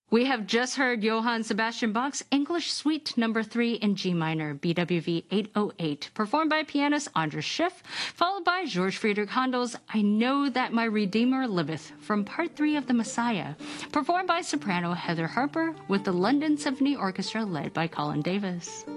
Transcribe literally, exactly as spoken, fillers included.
We have just heard Johann Sebastian Bach's English Suite Number three in G minor, B W V eight oh eight, performed by pianist Andras Schiff, followed by George Friedrich Handel's I Know That My Redeemer Liveth from Part three of The Messiah, performed by soprano Heather Harper with the London Symphony Orchestra led by Colin Davis.